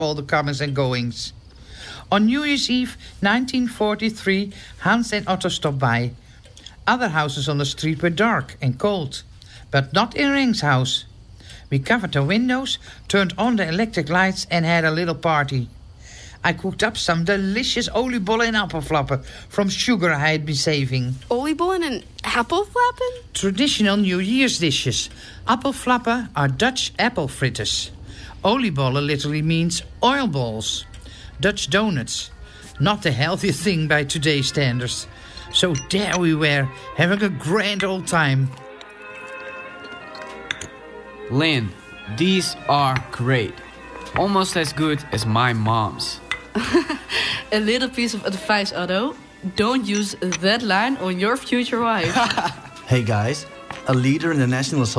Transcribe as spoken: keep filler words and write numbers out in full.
all the comings and goings. On New Year's Eve, nineteen forty-three, Hans and Otto stopped by. Other houses on the street were dark and cold, but not in Ring's house. We covered the windows, turned on the electric lights and had a little party. I cooked up some delicious oliebollen and appelflappen from sugar I had been saving. Oliebollen and appelflappen? Traditional New Year's dishes. Appelflappen are Dutch apple fritters. Oliebollen literally means oil balls. Dutch donuts. Not the healthiest thing by today's standards. So there we were, having a grand old time. Lynn, these are great. Almost as good as my mom's. A little piece of advice, Otto. Don't use that line on your future wife. Hey guys, a leader in the National